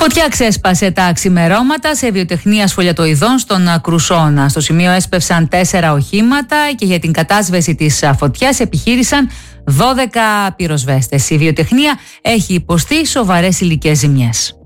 Φωτιά ξέσπασε τα ξημερώματα σε βιοτεχνία σχολιατοειδών στον Κρουσόνα. Στο σημείο έσπευσαν 4 οχήματα και για την κατάσβεση της φωτιάς επιχείρησαν 12 πυροσβέστες. Η βιοτεχνία έχει υποστεί σοβαρές υλικές ζημιές.